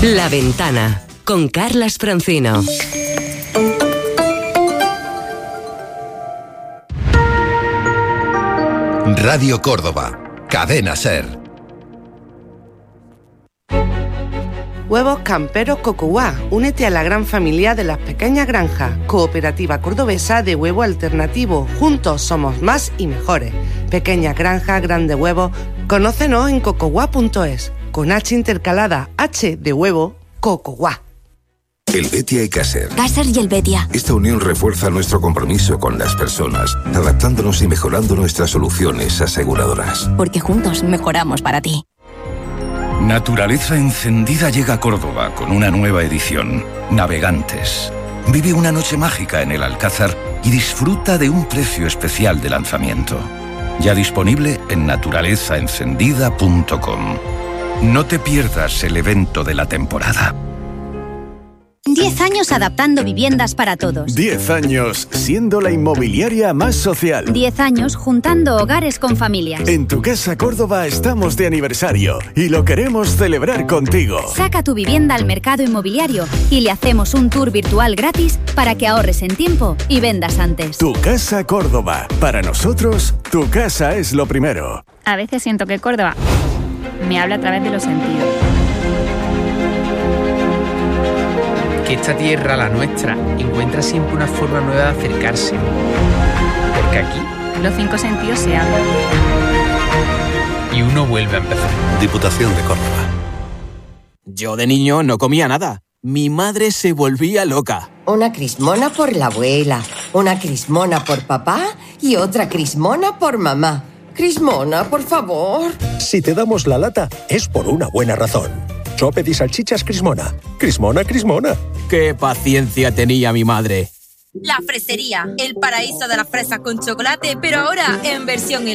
La Ventana, con Carlas Francino. Radio Córdoba, Cadena SER. Huevos Camperos Cocoguá. Únete a la gran familia de las pequeñas granjas. Cooperativa cordobesa de huevo alternativo. Juntos somos más y mejores. Pequeñas granjas, grandes huevos. Conócenos en cocoguá.es. Con H intercalada, H de huevo, Cocoguá. Helvetia y Caser. Caser y Helvetia. Esta unión refuerza nuestro compromiso con las personas, adaptándonos y mejorando nuestras soluciones aseguradoras. Porque juntos mejoramos para ti. Naturaleza Encendida llega a Córdoba con una nueva edición, Navegantes. Vive una noche mágica en el Alcázar y disfruta de un precio especial de lanzamiento. Ya disponible en naturalezaencendida.com. No te pierdas el evento de la temporada. 10 años adaptando viviendas para todos. 10 años siendo la inmobiliaria más social. 10 años juntando hogares con familias. En Tu Casa Córdoba estamos de aniversario y lo queremos celebrar contigo. Saca tu vivienda al mercado inmobiliario y le hacemos un tour virtual gratis para que ahorres en tiempo y vendas antes. Tu Casa Córdoba. Para nosotros, tu casa es lo primero. A veces siento que Córdoba me habla a través de los sentidos. Que esta tierra, la nuestra, encuentra siempre una forma nueva de acercarse. Porque aquí los 5 sentidos se abren. Y uno vuelve a empezar. Diputación de Córdoba. Yo de niño no comía nada. Mi madre se volvía loca. Una crismona por la abuela, una crismona por papá y otra crismona por mamá. Crismona, por favor. Si te damos la lata, es por una buena razón. Chope y salchichas Crismona. Crismona, Crismona. ¡Qué paciencia tenía mi madre! La Fresería, el paraíso de las fresas con chocolate, pero ahora en versión